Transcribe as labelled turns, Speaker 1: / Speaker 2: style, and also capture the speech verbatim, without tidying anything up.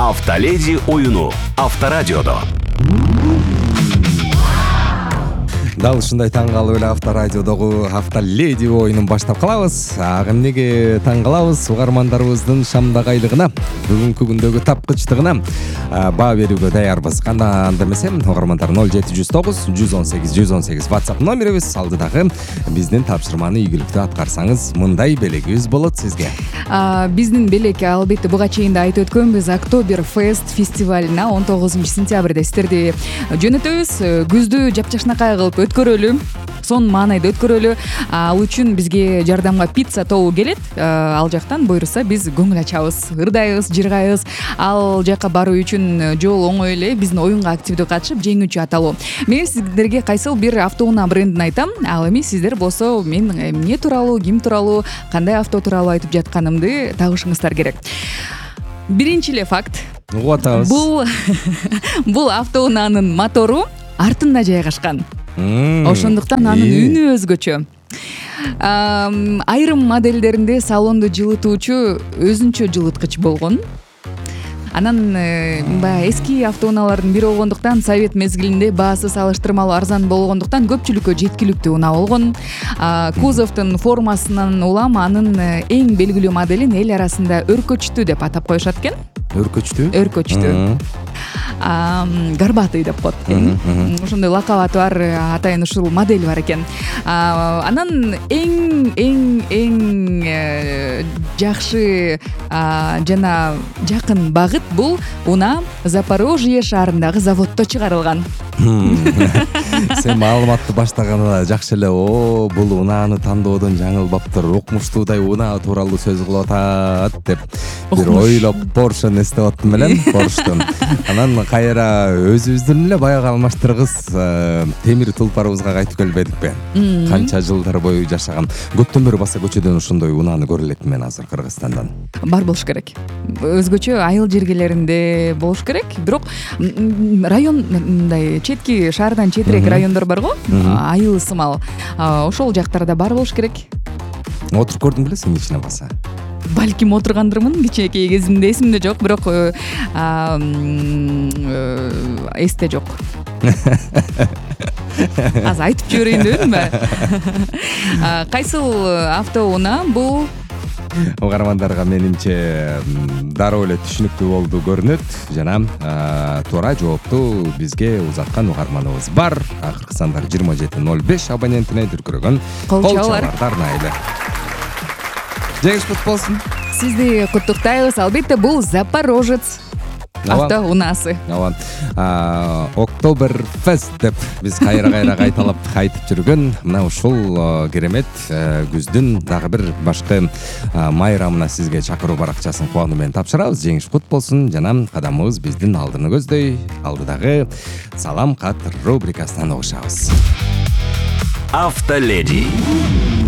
Speaker 1: Автоледи оюну Авторадиодо.
Speaker 2: Дал ушундай таң калып эле Авторадиодогу Автоледи оюнун баштап калабыз. Ага эмнеге таң калабыз? Угармандарыбыздын шамдак айлыгына, бүгүнкү күндөгү тапкычтыгына баа берүүгө даярбыз. Кандай анда эмесе, угармандар ноль жети жүз тогуз жүз он сегиз жүз он сегиз WhatsApp номерибиз. Алдыдагы биздин тапшырманы ийгиликтүү аткарсаңыз, мындай белегибиз болот сизге.
Speaker 3: Биздин белек албетте буга чейин да айтып өткөнбүз, Октоберфест фестивалына он тогузунчу сентябрда сиздерди жөнөтөбүз. Күздү жапжашнакай кылып өткөрөлү, сонун маанайда өткөрөлү. Ал үчүн бизге жардамга пицца тобу келет. Ал жактан буйруса биз көңүл ачабыз, ырдайбыз, жыргайбыз. Ал жака баруу үчүн жол оңой эле. Биздин оюнга активдүү катышып, жеңүүчү аталуу. Мен сиздерге кайсыл бир автоунаа брендин айтам. Ал эми сиздер болсо мен эмне тууралуу, ким тууралуу, кандай авто тууралуу айтып жатканымды тагышыңыздар керек. Биринчи эле факт.
Speaker 2: Угуп атабыз.
Speaker 3: Бул бул автоунаанын мотору артында жайгашкан. Ошондуктан анын үнү өзгөчө. Айрым моделдеринде салонду жылытуучу өзүнчө жылыткыч болгон. Анан баягы эски автоунаалардын бири болгондуктан совет мезгилинде баасы салыштырмалуу арзан болгондуктан көпчүлүккө жеткиликтүү унаа болгон. Кузовдун формасынан улам анын эң белгилүү моделин эл арасында өркөчтүү деп атап коюшат экен.
Speaker 2: Өркөчтүү?
Speaker 3: Өркөчтүү. Горбатый деп коет экен. Ошондой лакап аты бар, атайын ушул модель бар экен. Анан эң эң эң жакшы жана жакын багыт бул унаа Запорожье шаарындагы заводдо чыгарылган.
Speaker 2: Сен маалыматты баштаганда жакшы эле, о, бул унааны тандоодон жаңылбаптыр, укмуштуудай унаа тууралуу сөз кылып атат деп бир ойлоп Поршени эстеп аттым элем, Порштон. Анан кайра өзүбүздүн эле баягы алмаштыргыс темир тулпарыбызга кайтып келбедикпи? Канча жылдар бою жашаган. Көптөн бери баса көчөдөн ошондой унааны көрө элекмин мен азыр Кыргызстандан. Бар
Speaker 3: болуш керек. Өзгөчө айыл жергелеринде болуш керек. Бирок район мындай четки шаардан четирээк райондор барго, айыл сымал. Ошол жактарда бар болуш керек.
Speaker 2: Отуруп көрдүң беле сен ичине баса?
Speaker 3: Балким отургандырмын кичинекей кезимде, эсимде жок, бирок эсте жок. Азыр айтып жиберейин дебедимби? Кайсыл автоунаа бул?
Speaker 2: Угармандарга менимче дароо эле түшүнүктүү болду көрүнөт жана туура жоопту бизге узаткан угарманыбыз бар. Акыркы сандар жыйырма жети ноль беш абонентине дүркүрөгөн кол чабууларды арнайлы. Жеңиш кут болсун.
Speaker 3: Сизди куттуктайбыз. Албетте бул Запорожец автоунаасы.
Speaker 2: Ооба. Октоберфест деп биз кайра-кайра кайталап айтып жүргөн мына ушул керемет күздүн дагы бир башкы майрамына сизге чакыруу баракчасын кубануу менен тапшырабыз. Жеңиш кут болсун жана кадамыбыз биздин алдыны көздөй. Алдыдагы салам кат рубрикасынан угушабыз.
Speaker 1: Автоледи.